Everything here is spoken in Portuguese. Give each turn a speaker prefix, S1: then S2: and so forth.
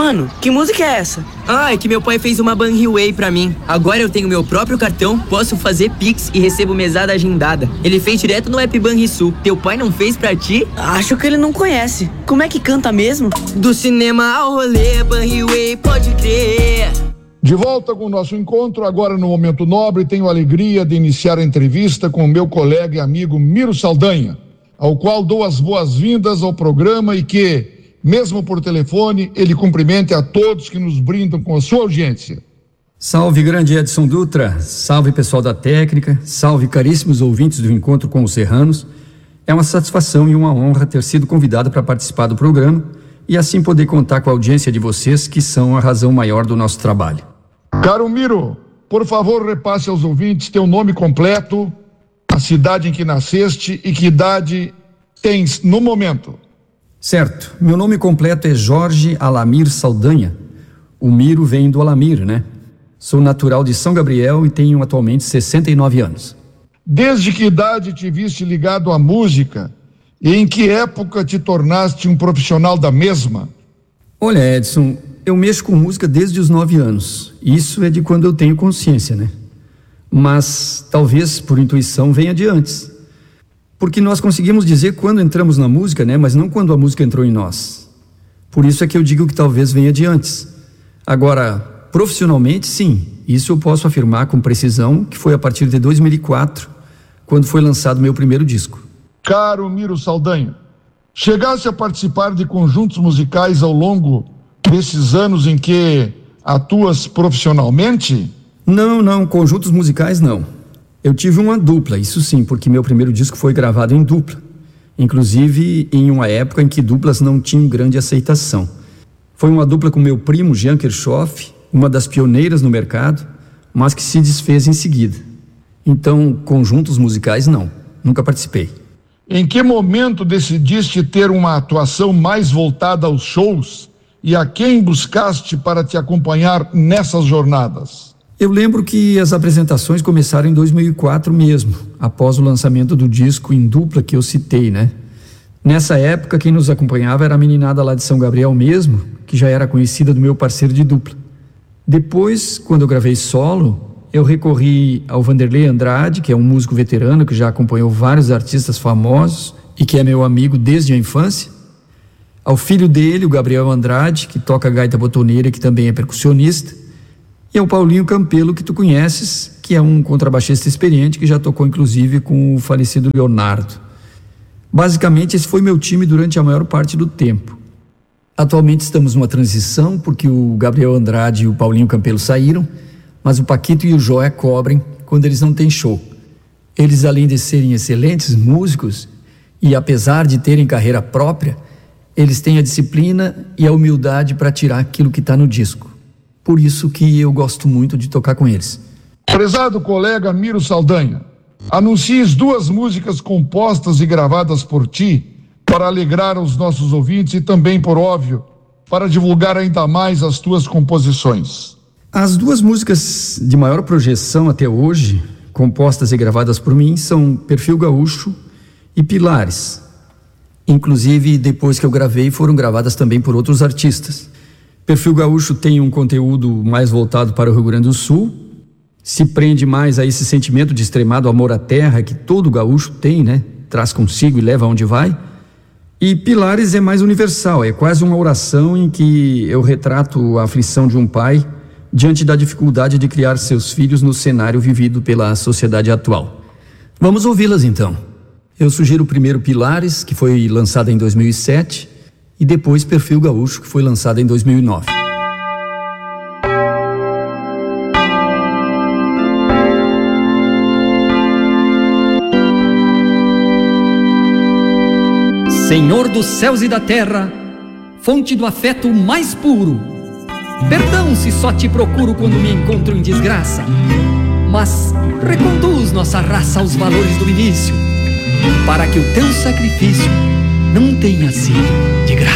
S1: Mano, que música é essa?
S2: Ah, é que meu pai fez uma Banriway pra mim. Agora eu tenho meu próprio cartão, posso fazer Pix e recebo mesada agendada. Ele fez direto no app Banrisul. Teu pai não fez pra ti?
S1: Acho que ele não conhece. Como é que canta mesmo?
S2: Do cinema ao rolê, Banriway, pode crer.
S3: De volta com o nosso encontro, agora no Momento Nobre, tenho a alegria de iniciar a entrevista com o meu colega e amigo Miro Saldanha, ao qual dou as boas-vindas ao programa e que, mesmo por telefone, ele cumprimente a todos que nos brindam com a sua audiência.
S4: Salve, grande Edson Dutra, salve pessoal da técnica, salve caríssimos ouvintes do Encontro com os Serranos. É uma satisfação e uma honra ter sido convidado para participar do programa e assim poder contar com a audiência de vocês, que são a razão maior do nosso trabalho.
S3: Caro Miro, por favor, repasse aos ouvintes teu nome completo, a cidade em que nasceste e que idade tens no momento.
S4: Certo, meu nome completo é Jorge Alamir Saldanha. O Miro vem do Alamir, né? Sou natural de São Gabriel e tenho atualmente 69 anos.
S3: Desde que idade te viste ligado à música e em que época te tornaste um profissional da mesma?
S4: Olha, Edson, eu mexo com música desde os 9 anos. Isso é de quando eu tenho consciência, né? Mas talvez por intuição venha de antes. Porque nós conseguimos dizer quando entramos na música, né? Mas não quando a música entrou em nós. Por isso é que eu digo que talvez venha de antes. Agora, profissionalmente, sim. Isso eu posso afirmar com precisão, que foi a partir de 2004, quando foi lançado meu primeiro disco.
S3: Caro Miro Saldanha, chegaste a participar de conjuntos musicais ao longo desses anos em que atuas profissionalmente?
S4: Não, conjuntos musicais não. Eu tive uma dupla, isso sim, porque meu primeiro disco foi gravado em dupla. Inclusive em uma época em que duplas não tinham grande aceitação. Foi uma dupla com meu primo Jean Kirchhoff, uma das pioneiras no mercado, mas que se desfez em seguida. Então, conjuntos musicais não, nunca participei.
S3: Em que momento decidiste ter uma atuação mais voltada aos shows e a quem buscaste para te acompanhar nessas jornadas?
S4: Eu lembro que as apresentações começaram em 2004 mesmo, após o lançamento do disco em dupla que eu citei, né? Nessa época, quem nos acompanhava era a meninada lá de São Gabriel mesmo, que já era conhecida do meu parceiro de dupla. Depois, quando eu gravei solo, eu recorri ao Vanderlei Andrade, que é um músico veterano que já acompanhou vários artistas famosos e que é meu amigo desde a infância. Ao filho dele, o Gabriel Andrade, que toca gaita botoneira e que também é percussionista. E ao Paulinho Campelo, que tu conheces, que é um contrabaixista experiente que já tocou inclusive com o falecido Leonardo. Basicamente, esse foi meu time durante a maior parte do tempo. Atualmente estamos numa transição, porque o Gabriel Andrade e o Paulinho Campelo saíram, mas o Paquito e o Joia cobrem quando eles não têm show. Eles, além de serem excelentes músicos, e apesar de terem carreira própria, eles têm a disciplina e a humildade para tirar aquilo que está no disco. Por isso que eu gosto muito de tocar com eles.
S3: Prezado colega Miro Saldanha, anuncies 2 músicas compostas e gravadas por ti para alegrar os nossos ouvintes e também, por óbvio, para divulgar ainda mais as tuas composições.
S4: As 2 músicas de maior projeção até hoje, compostas e gravadas por mim, são Perfil Gaúcho e Pilares. Inclusive, depois que eu gravei, foram gravadas também por outros artistas. Perfil Gaúcho tem um conteúdo mais voltado para o Rio Grande do Sul, se prende mais a esse sentimento de extremado amor à terra que todo gaúcho tem, né? Traz consigo e leva aonde vai. E Pilares é mais universal, é quase uma oração em que eu retrato a aflição de um pai diante da dificuldade de criar seus filhos no cenário vivido pela sociedade atual. Vamos ouvi-las então. Eu sugiro primeiro Pilares, que foi lançada em 2007, e depois Perfil Gaúcho, que foi lançado em 2009.
S5: Senhor dos céus e da terra, fonte do afeto mais puro, perdão se só te procuro quando me encontro em desgraça, mas reconduz nossa raça aos valores do início, para que o teu sacrifício não tenha sido de graça.